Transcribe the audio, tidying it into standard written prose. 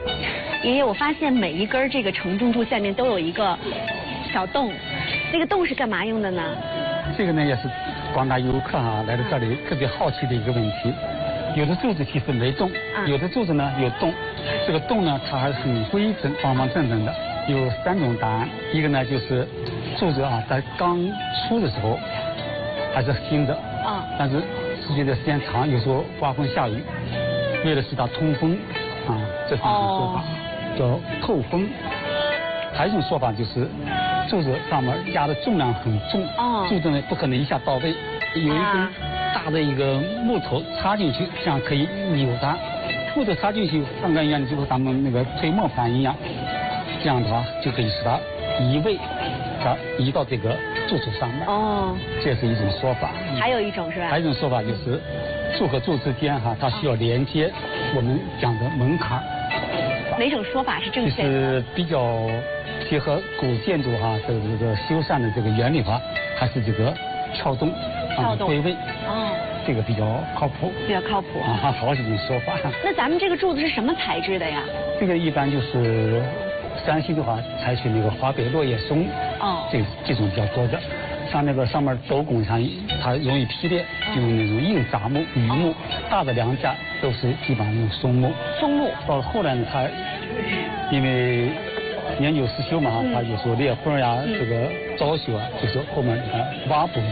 爷爷，我发现每一根这个承重柱下面都有一个小洞，那个洞是干嘛用的呢？ 这个呢也是广大游客来到这里特别好奇的一个问题。有的柱子其实没洞，有的柱子呢有洞。这个洞呢它还是很规整、方方正正的。有3种答案，一个呢就是柱子在刚出的时候还是新的，但是随着时间长，有时候刮风下雨，为了使它通风这是一种说法，叫透风。还有一种说法就是柱子上面压的重量很重，柱子呢不可能一下到位，有一根大的一个木头插进去，这样可以扭它。木头插进去，上杆一样，就和咱们那个推磨盘一样，这样的话就可以使它移位，它移到这个柱子上面。这是一种说法。 还有一种是吧？ 还有一种说法就是柱和柱之间它需要连接我们讲的门槛。 哪种说法是正确的？ 就是比较结合古建筑这个修缮的这个原理还是这个撬洞归位。这个比较靠谱。比较靠谱好几种说法。那咱们这个柱子是什么材质的呀？这个一般就是山西的话采取那个华北落叶松，这种比较多的。像那个上面斗拱上它容易劈裂，就用那种硬杂木、榆木。大的梁架都是基本上用松木。到了后来呢，它因为年久失修嘛，它有时候裂缝这个糟朽就是后面挖补